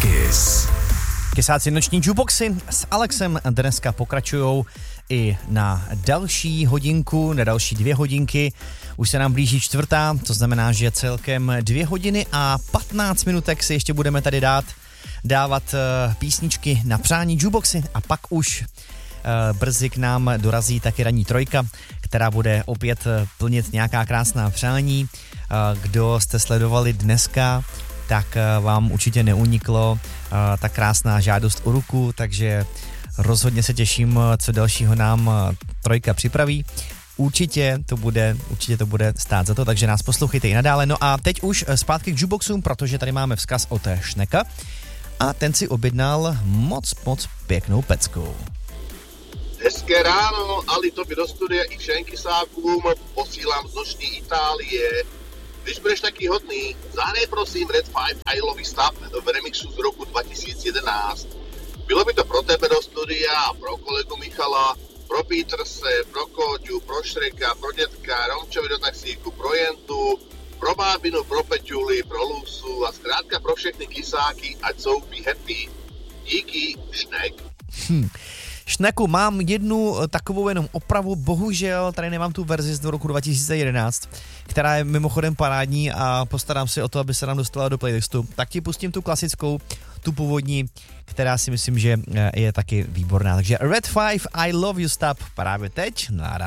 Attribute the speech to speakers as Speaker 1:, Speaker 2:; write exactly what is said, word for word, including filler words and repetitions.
Speaker 1: Kiss.
Speaker 2: Kysáci noční jukeboxy s Alexem dneska pokračujou i na další hodinku, na další dvě hodinky. Už se nám blíží čtvrtá, to znamená, že celkem dvě hodiny a patnáct minutek si ještě budeme tady dát, dávat uh, písničky na přání jukeboxy a pak už uh, brzy k nám dorazí taky ranní trojka, která bude opět plnit nějaká krásná přání. Uh, kdo jste sledovali dneska, tak vám určitě neuniklo uh, ta krásná žádost o ruku, takže rozhodně se těším, co dalšího nám uh, trojka připraví. Určitě to bude, určitě to bude stát za to, takže nás poslouchejte i nadále. No a teď už zpátky k jukeboxům, protože tady máme vzkaz od Šneka a ten si objednal moc, moc pěknou pecku.
Speaker 3: Hezké ráno, Ali, tobě do studia i všem kysákům posílám z noční Itálie. Když budeš taký hodný, zahraj prosím Red five I Love You Stop v remixu z roku dva tisíce jedenáct. Bylo by to pro tebe do studia, pro kolegu Michala, pro Peterse, pro Kóďu, pro Šreka, pro dětka, Romčovi do taxíku, pro Jentu, pro Bábinu, pro Peťuli, pro Lusu a zkrátka pro všechny kysáky, ať jsou be happy. Díky, Šnek.
Speaker 2: Hm. Šneku, mám jednu takovou jenom opravu, bohužel tady nemám tu verzi z roku dva tisíce jedenáct, která je mimochodem parádní a postarám se o to, aby se nám dostala do playlistu. Tak ti pustím tu klasickou, tu původní, která si myslím, že je taky výborná. Takže Red five I Love You Stop právě teď.